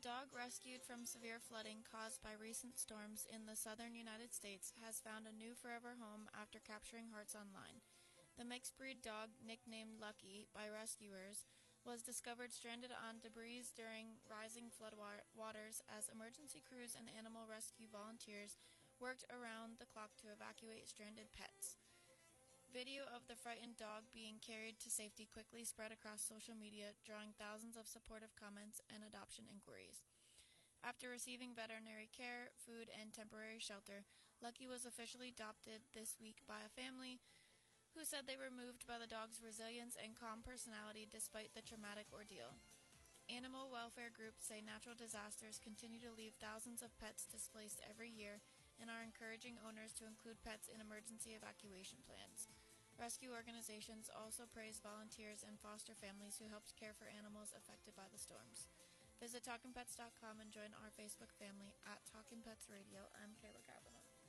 dog rescued from severe flooding caused by recent storms in the southern United States has found a new forever home after capturing hearts online. The mixed-breed dog, nicknamed Lucky by rescuers, was discovered stranded on debris during rising flood waters as emergency crews and animal rescue volunteers worked around the clock to evacuate stranded pets. Video of the frightened dog being carried to safety quickly spread across social media, drawing thousands of supportive comments and adoption inquiries. After receiving veterinary care, food, and temporary shelter, Lucky was officially adopted this week by a family who said they were moved by the dog's resilience and calm personality despite the traumatic ordeal. Animal welfare groups say natural disasters continue to leave thousands of pets displaced every year and are encouraging owners to include pets in emergency evacuation plans. Rescue organizations also praise volunteers and foster families who helped care for animals affected by the storms. Visit TalkingPets.com and join our Facebook family at Talking Pets Radio. I'm Kayla Kavanaugh.